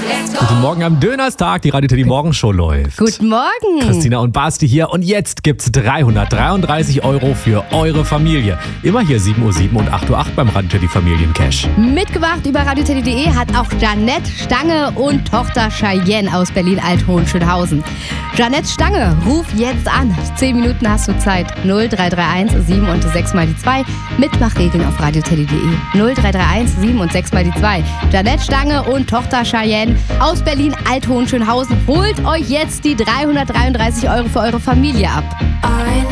Guten Morgen am Dönerstag, die Radio Teddy Morgenshow läuft. Guten Morgen. Christina und Basti hier und jetzt gibt's 333 € für eure Familie. Immer hier 7:07 Uhr und 8:08 Uhr beim Radio Teddy Familiencash. Mitgemacht über radioteddy.de hat auch Janette Stange und Tochter Cheyenne aus Berlin-Alt-Hohenschönhausen. Janette Stange, ruf jetzt an. 10 Minuten hast du Zeit. 0331 7 und 6 mal die 2. Mitmachregeln auf radioteddy.de. 0331 7 und 6 mal die 2. Janette Stange und Tochter Cheyenne aus Berlin-Alt-Hohenschönhausen. Holt euch jetzt die 333 € für eure Familie ab.